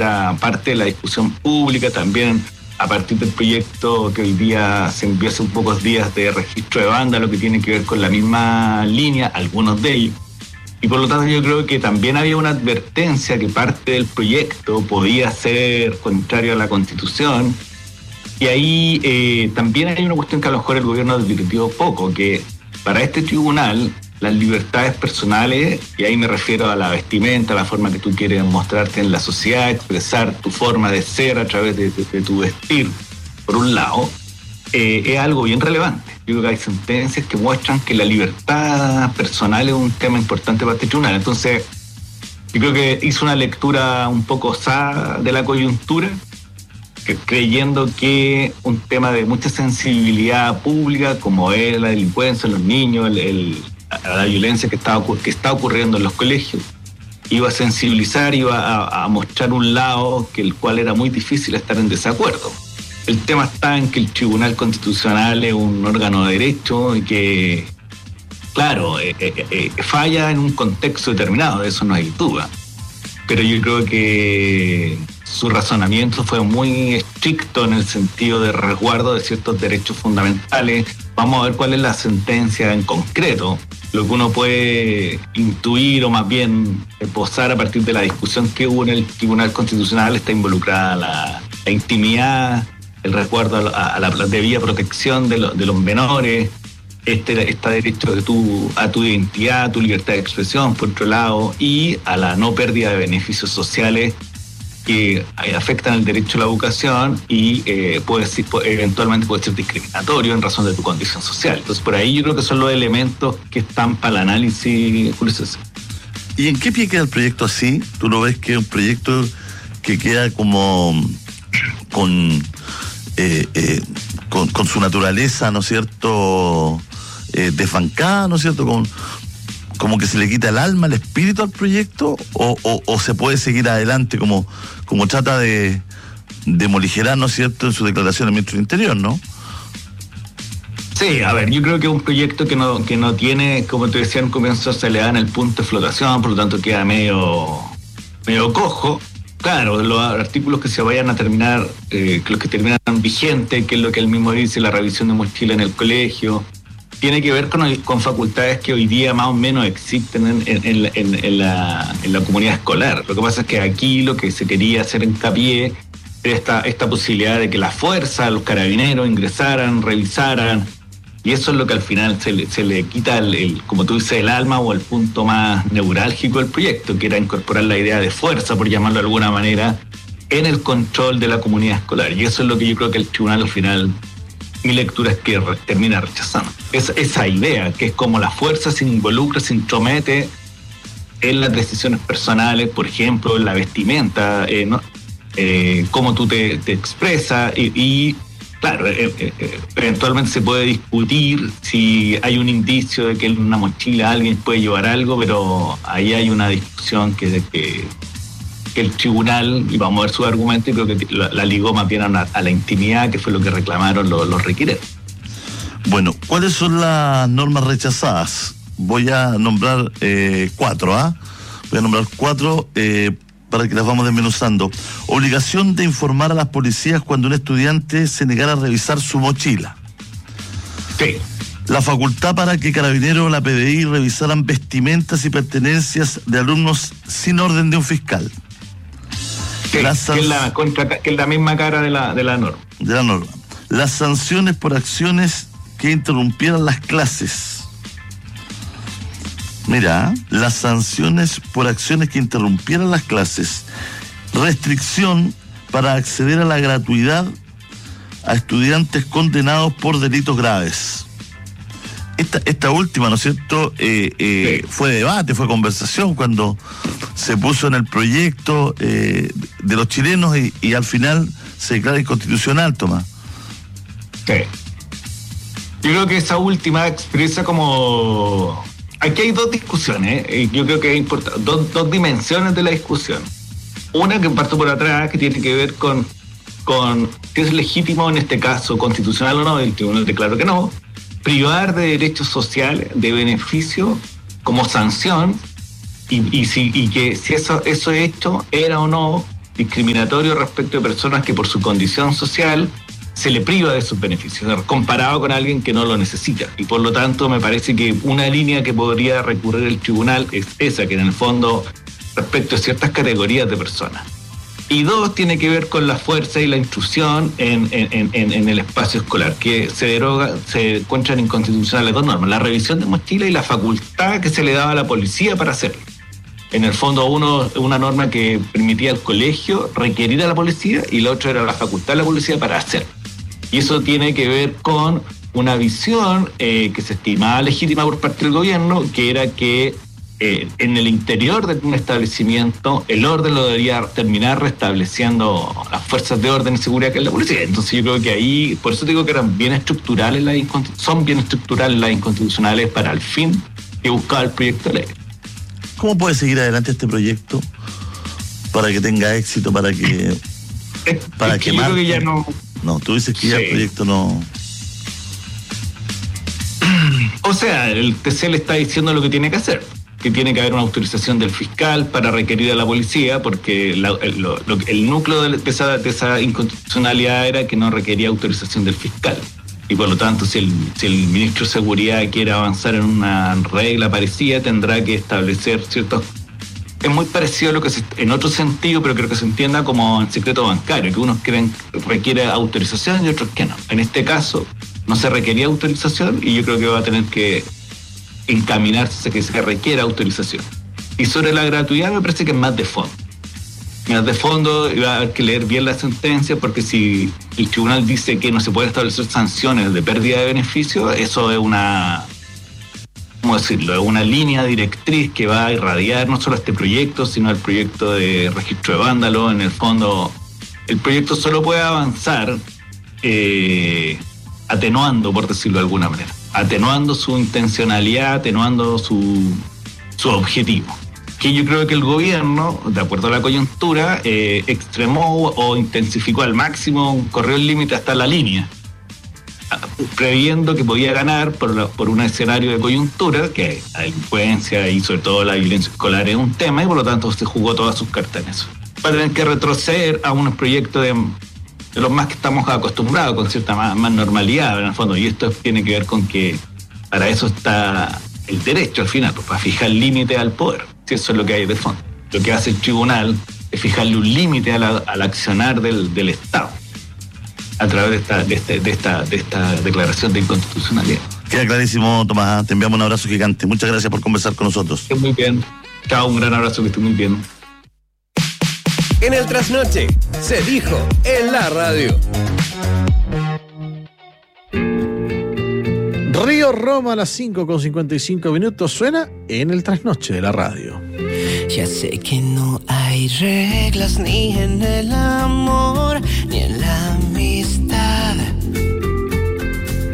era parte de la discusión pública también a partir del proyecto que hoy día se envió hace pocos días de registro de banda, lo que tiene que ver con la misma línea, algunos de ellos. Y por lo tanto yo creo que también había una advertencia que parte del proyecto podía ser contrario a la Constitución. Y ahí también hay una cuestión que a lo mejor el gobierno advirtió poco, que para este tribunal las libertades personales, y ahí me refiero a la vestimenta, a la forma que tú quieres mostrarte en la sociedad, expresar tu forma de ser a través de tu vestir, por un lado, es algo bien relevante. Yo creo que hay sentencias que muestran que la libertad personal es un tema importante para este tribunal. Entonces, yo creo que hizo una lectura un poco osada de la coyuntura, creyendo que un tema de mucha sensibilidad pública, como es la delincuencia en los niños, la violencia que está ocurriendo en los colegios, iba a sensibilizar, iba a mostrar un lado que el cual era muy difícil estar en desacuerdo. El tema está en que el Tribunal Constitucional es un órgano de derecho y que, claro, falla en un contexto determinado, de eso no hay duda. Pero yo creo que su razonamiento fue muy estricto en el sentido de resguardo de ciertos derechos fundamentales. Vamos a ver cuál es la sentencia en concreto. Lo que uno puede intuir o más bien esbozar a partir de la discusión que hubo en el Tribunal Constitucional está involucrada la intimidad, el resguardo a la debida protección de los menores, está derecho a tu identidad, a tu libertad de expresión, por otro lado, y a la no pérdida de beneficios sociales que afectan el derecho a la educación y eventualmente puede ser discriminatorio en razón de tu condición social. Entonces, por ahí yo creo que son los elementos que están para el análisis, Julio César. ¿Y en qué pie queda el proyecto así? ¿Tú lo ves que es un proyecto que queda como con su naturaleza, ¿no es cierto?, desbancada, ¿no es cierto?, como que se le quita el alma, el espíritu al proyecto, o se puede seguir adelante como trata de moligerar, ¿no es cierto?, en su declaración al ministro del Interior, ¿no? Sí, a ver, yo creo que es un proyecto que no tiene, como te decía en comienzo, se le da en el punto de flotación, por lo tanto queda medio cojo. Claro, los artículos que se vayan a terminar, los que terminan vigentes, que es lo que él mismo dice, la revisión de mochila en el colegio, tiene que ver con facultades que hoy día más o menos existen en la comunidad escolar. Lo que pasa es que aquí lo que se quería hacer hincapié era esta posibilidad de que la fuerza, los carabineros ingresaran, revisaran, y eso es lo que al final se le quita, como tú dices, el alma o el punto más neurálgico del proyecto, que era incorporar la idea de fuerza, por llamarlo de alguna manera, en el control de la comunidad escolar. Y eso es lo que yo creo que el tribunal al final, mi lectura es que termina rechazando. Esa idea, que es como la fuerza se involucra, se intromete en las decisiones personales, por ejemplo, en la vestimenta, ¿no? Cómo tú te expresas y claro, eventualmente se puede discutir si hay un indicio de que en una mochila alguien puede llevar algo, pero ahí hay una discusión que el tribunal, y vamos a ver su argumento, y creo que la ligó más bien a la intimidad, que fue lo que reclamaron los requirentes. Bueno, ¿cuáles son las normas rechazadas? Voy a nombrar 4, Voy a nombrar 4 para que las vamos desmenuzando. Obligación de informar a las policías cuando un estudiante se negara a revisar su mochila. Sí. La facultad para que Carabineros o la PDI revisaran vestimentas y pertenencias de alumnos sin orden de un fiscal. Sí, que es la misma cara de la norma. De la norma. Las sanciones por acciones que interrumpieran las clases. Mira, las sanciones por acciones que interrumpieran las clases. Restricción para acceder a la gratuidad a estudiantes condenados por delitos graves. Esta última, ¿no es cierto?, sí, fue debate, fue conversación cuando se puso en el proyecto de los chilenos y al final se declara inconstitucional, Tomás. Sí. Yo creo que esa última expresa como... Aquí hay dos discusiones, yo creo que es importante, dos dimensiones de la discusión. Una que parto por atrás, que tiene que ver con qué es legítimo en este caso, constitucional o no, el tribunal declaró que no, privar de derechos sociales, de beneficio como sanción, y que si eso hecho era o no discriminatorio respecto de personas que por su condición social se le priva de sus beneficios, comparado con alguien que no lo necesita. Y por lo tanto me parece que una línea que podría recurrir el tribunal es esa, que en el fondo respecto a ciertas categorías de personas. Y dos, tiene que ver con la fuerza y la intrusión en el espacio escolar, que se encuentran inconstitucionales dos normas: la revisión de mochila y la facultad que se le daba a la policía para hacerlo. En el fondo, una norma que permitía al colegio requerir a la policía y la otra era la facultad de la policía para hacerlo. Y eso tiene que ver con una visión que se estimaba legítima por parte del gobierno, que era que en el interior de un establecimiento el orden lo debería terminar restableciendo las fuerzas de orden y seguridad que es la policía. Entonces yo creo que ahí, por eso digo que eran bien estructurales son bien estructurales las inconstitucionales para el fin que buscaba el proyecto de ley. ¿Cómo puede seguir adelante este proyecto para que tenga éxito, para que yo creo que ya no... No, tú dices que ya el proyecto no... O sea, el TC le está diciendo lo que tiene que hacer, que tiene que haber una autorización del fiscal para requerir a la policía, porque el núcleo de esa inconstitucionalidad era que no requería autorización del fiscal. Y por lo tanto, si el ministro de Seguridad quiere avanzar en una regla parecida, tendrá que establecer ciertos... Es muy parecido a lo que en otro sentido, pero creo que se entienda como en secreto bancario, que unos creen requiere autorización y otros que no. En este caso, no se requería autorización y yo creo que va a tener que encaminarse a que se requiera autorización. Y sobre la gratuidad me parece que es más de fondo. Más de fondo, va a haber que leer bien la sentencia, porque si el tribunal dice que no se pueden establecer sanciones de pérdida de beneficio, eso es ¿cómo decirlo? Es una línea directriz que va a irradiar no solo este proyecto, sino el proyecto de registro de vándalo. En el fondo, el proyecto solo puede avanzar atenuando, por decirlo de alguna manera, atenuando su intencionalidad, atenuando su objetivo. Que yo creo que el gobierno, de acuerdo a la coyuntura, extremó o intensificó al máximo, corrió el límite hasta la línea, previendo que podía ganar por un escenario de coyuntura, que la delincuencia y sobre todo la violencia escolar es un tema, y por lo tanto se jugó todas sus cartas en eso. Va a tener que retroceder a unos proyectos de los más que estamos acostumbrados, con cierta más normalidad en el fondo, y esto tiene que ver con que para eso está el derecho al final, pues, para fijar límite al poder. Si eso es lo que hay de fondo. Lo que hace el tribunal es fijarle un límite al accionar del Estado a través de esta declaración de inconstitucionalidad. Queda clarísimo, Tomás. Te enviamos un abrazo gigante. Muchas gracias por conversar con nosotros. Esté muy bien. Chao, un gran abrazo, que esté muy bien. En el Trasnoche se dijo en la radio. Río Roma a las 5:55 suena en el Trasnoche de la radio. Ya sé que no hay reglas ni en el amor.